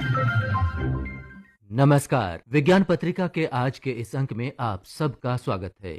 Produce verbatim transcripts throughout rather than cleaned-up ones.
नमस्कार। विज्ञान पत्रिका के आज के इस अंक में आप सबका स्वागत है।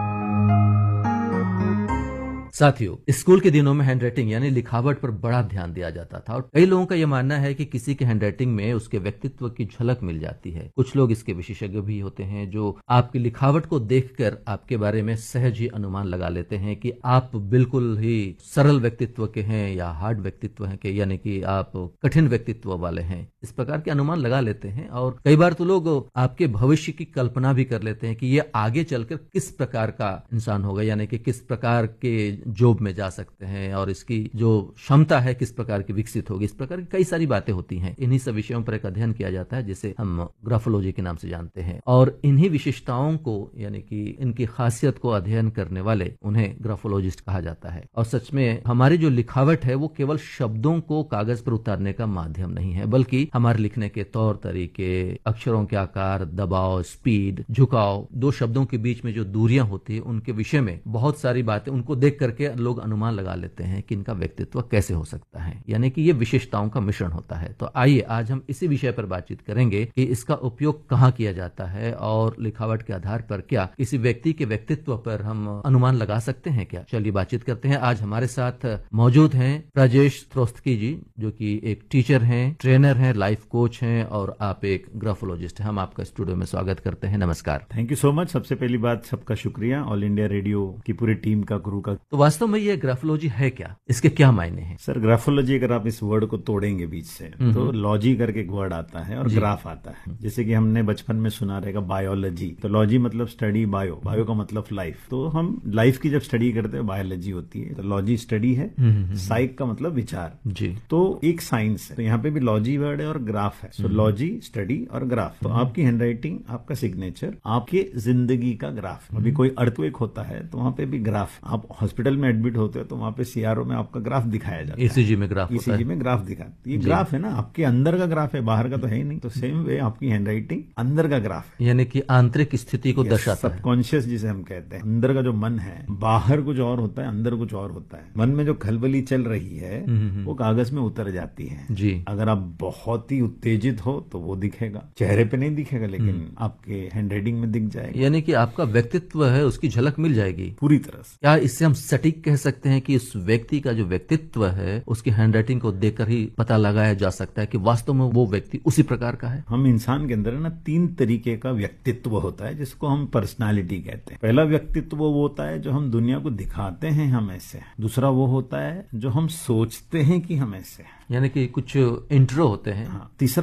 साथियों, स्कूल के दिनों में हैंडराइटिंग यानी लिखावट पर बड़ा ध्यान दिया जाता था और कई लोगों का यह मानना है कि किसी के हैंडराइटिंग में उसके व्यक्तित्व की झलक मिल जाती है। कुछ लोग इसके विशेषज्ञ भी होते हैं जो आपकी लिखावट को देखकर आपके बारे में सहज ही अनुमान लगा लेते हैं कि आप बिल्कुल ही सरल व्यक्तित्व के हैं या हार्ड व्यक्तित्व हैं के, यानी कि आप कठिन व्यक्तित्व वाले हैं। इस प्रकार के अनुमान लगा लेते हैं और कई बार तो लोग आपके भविष्य की कल्पना भी कर लेते हैं कि ये आगे चलकर किस प्रकार का इंसान होगा, यानी कि किस प्रकार के जॉब में जा सकते हैं और इसकी जो क्षमता है किस प्रकार की विकसित होगी। इस प्रकार की कई सारी बातें होती हैं। इन्हीं सब विषयों पर एक अध्ययन किया जाता है जिसे हम ग्राफोलॉजी के नाम से जानते हैं और इन्हीं विशेषताओं को यानी कि इनकी खासियत को अध्ययन करने वाले उन्हें ग्राफोलॉजिस्ट कहा जाता है। और सच में हमारी जो लिखावट है वो केवल शब्दों को कागज पर उतारने का माध्यम नहीं है, बल्कि हमारे लिखने के तौर तरीके, अक्षरों के आकार, दबाव, स्पीड, झुकाव, दो शब्दों के बीच में जो दूरियां होती है उनके विषय में बहुत सारी बातें, उनको देख करके लोग अनुमान लगा लेते हैं कि इनका व्यक्तित्व कैसे हो सकता है, यानी कि ये विशेषताओं का मिश्रण होता है। तो आइए आज हम इसी विषय पर बातचीत करेंगे कि इसका उपयोग कहाँ किया जाता है और लिखावट के आधार पर क्या किसी व्यक्ति के व्यक्तित्व पर हम अनुमान लगा सकते हैं क्या। चलिए बातचीत करते हैं। आज हमारे साथ मौजूद हैं राजेश त्रोस्तकी जी, जो कि एक टीचर हैं, ट्रेनर हैं, लाइफ कोच हैं और आप एक ग्राफोलॉजिस्ट हैं। हम आपका स्टूडियो में स्वागत करते हैं। नमस्कार। Thank you so much. सबसे पहली बात सबका शुक्रिया, ऑल इंडिया रेडियो की पूरी टीम का, क्रू का। तो वास्तव में ये ग्राफोलॉजी है क्या, इसके क्या मायने हैं? सर, ग्राफोलॉजी अगर आप इस वर्ड को तोड़ेंगे बीच से तो लॉजी करके एक वर्ड आता है और ग्राफ आता है। जैसे कि हमने बचपन में सुना रहेगा बायोलॉजी, तो लॉजी मतलब स्टडी, बायो बायो का मतलब लाइफ। तो हम लाइफ की जब स्टडी करते हैं बायोलॉजी होती है, तो लॉजी स्टडी है, साइक का मतलब विचार जी। तो एक साइंस है, तो यहाँ पे भी लॉजी वर्ड है और ग्राफ है। सो लॉजी, स्टडी और ग्राफ। तो आपकी हैंडराइटिंग, आपका सिग्नेचर, आपके जिंदगी का ग्राफ। अभी कोई अर्थक्वेक होता है तो वहां पे भी ग्राफ, आप हॉस्पिटल में एडमिट होते हो तो वहां पे सीआरओ में आपका ग्राफ दिखाया जाता है, ईसीजी में ग्राफ, ईसीजी में ग्राफ दिखा। ये ग्राफ है ना, आपके अंदर का ग्राफ है, बाहर का तो है ही नहीं। तो सेम वे आपकी हैंडराइटिंग अंदर का ग्राफ है, यानी कि आंतरिक स्थिति को दर्शाता है। सबकॉन्शियस जिसे हम कहते हैं, अंदर का जो मन है, बाहर कुछ और होता है, अंदर कुछ और होता है। मन में जो खलबली चल रही है वो कागज में उतर जाती है जी। अगर आप बहुत ही उत्तेजित हो तो वो दिखेगा, चेहरे पे नहीं दिखेगा लेकिन आपके हैंडराइटिंग में दिख जाएगा। यानी कि आपका व्यक्तित्व है उसकी झलक मिल जाएगी पूरी तरह से। क्या इससे हम सटीक कह सकते हैं कि उस व्यक्ति का जो व्यक्तित्व है उसकी हैंडराइटिंग को देखकर ही पता लगाया जा सकता है कि वास्तव में वो व्यक्ति उसी प्रकार का है? हम इंसान के अंदर ना तीन तरीके का व्यक्तित्व होता है जिसको हम पर्सनालिटी कहते हैं। पहला व्यक्तित्व वो होता है जो हम दुनिया को दिखाते हैं हम ऐसे। दूसरा वो होता है जो हम सोचते हैं कि हम ऐसे, यानी कि कुछ इंट्रो होते हैं। हाँ। तीसरा